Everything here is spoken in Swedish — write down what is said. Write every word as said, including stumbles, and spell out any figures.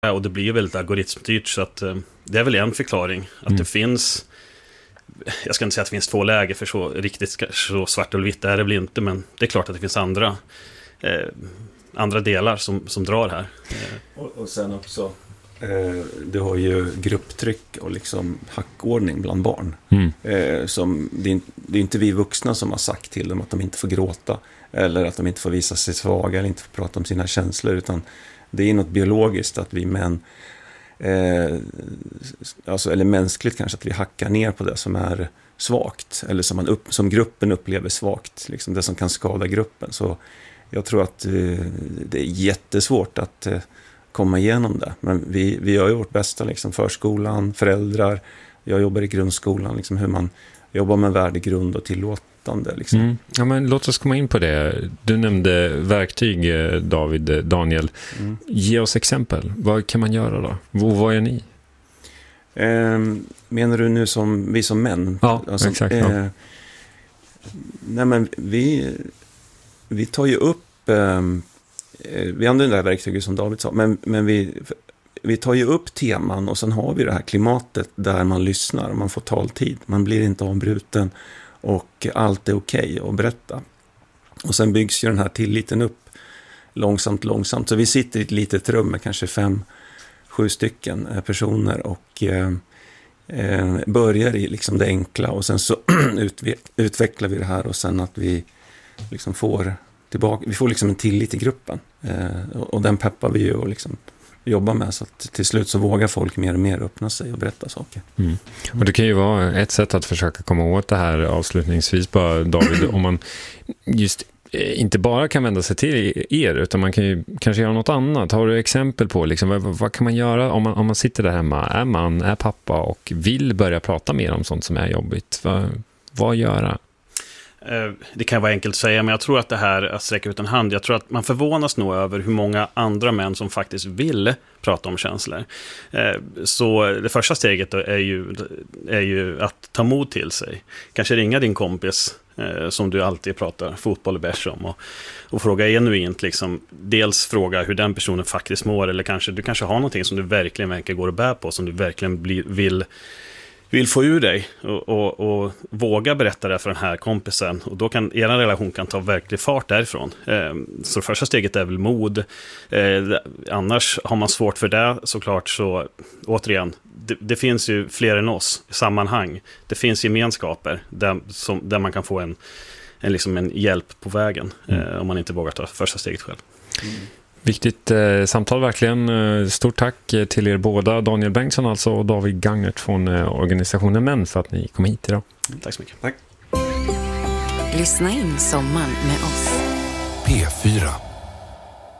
Och det blir väldigt algoritmstyrt, så att eh, det är väl en förklaring. Att mm. det finns, jag ska inte säga att det finns två läger, för så riktigt så svart och vitt är det väl inte, men det är klart att det finns andra eh, andra delar som, som drar här. Och, och sen också, eh, du har ju grupptryck och liksom hackordning bland barn. Mm. Eh, som, det, är, det är inte vi vuxna som har sagt till dem att de inte får gråta, eller att de inte får visa sig svaga, eller inte får prata om sina känslor, utan det är något biologiskt att vi män, eh, alltså, eller mänskligt kanske, att vi hackar ner på det som är svagt, eller som, man upp, som gruppen upplever svagt, liksom det som kan skada gruppen. Så jag tror att eh, det är jättesvårt att eh, komma igenom det. Men vi, vi gör ju vårt bästa, liksom, förskolan, föräldrar, jag jobbar i grundskolan, liksom, hur man jobbar med värdegrund och tillåtande. Liksom. Mm. Ja, men låt oss komma in på det. Du nämnde verktyg, David, Daniel. Mm. Ge oss exempel. Vad kan man göra då? Vad, vad är ni? Eh, menar du nu som vi som män? Ja, alltså, exakt. Eh, ja. Nej, men vi, vi tar ju upp... Eh, vi använder det här verktyget som David sa, men, men vi... Vi tar ju upp teman och sen har vi det här klimatet där man lyssnar och man får taltid. Man blir inte avbruten och allt är okej att berätta. Och sen byggs ju den här tilliten upp långsamt, långsamt. Så vi sitter i ett litet rum med kanske fem, sju stycken personer och eh, eh, börjar i liksom det enkla. Och sen så utvecklar vi det här och sen att vi liksom får tillbaka, vi får liksom en tillit i gruppen. Eh, och, och den peppar vi ju och liksom jobba med, så att till slut så vågar folk mer och mer öppna sig och berätta saker. Mm. Och det kan ju vara ett sätt att försöka komma åt det här avslutningsvis, bara David, om man just inte bara kan vända sig till er, utan man kan ju kanske göra något annat. Har du exempel på liksom, vad, vad kan man göra om man, om man sitter där hemma, är man, är pappa och vill börja prata mer om sånt som är jobbigt? Vad, vad göra? Det kan vara enkelt att säga, men jag tror att det här att sträcka ut en hand, jag tror att man förvånas nog över hur många andra män som faktiskt vill prata om känslor. Så det första steget är ju, är ju att ta mod till sig. Kanske ringa din kompis som du alltid pratar fotboll och bärs om och, och fråga genuint, liksom, dels fråga hur den personen faktiskt mår, eller kanske du kanske har någonting som du verkligen verkar går och bär på, som du verkligen blir, vill vill få ur dig och, och, och våga berätta det för den här kompisen, och då kan er relation kan ta verklig fart därifrån. Eh, så första steget är väl mod. Eh, annars har man svårt för det, såklart, så återigen, det, det finns ju fler än oss i sammanhang. Det finns gemenskaper där, som, där man kan få en, en, liksom en hjälp på vägen mm. eh, om man inte vågar ta första steget själv. Mm. Viktigt eh, samtal verkligen. Eh, stort tack eh, till er båda, Daniel Bengtsson alltså och David Gangert från eh, organisationen Män, för att ni kom hit idag. Mm, tack så mycket. Tack. Lyssna in sommaren med oss. P fyra.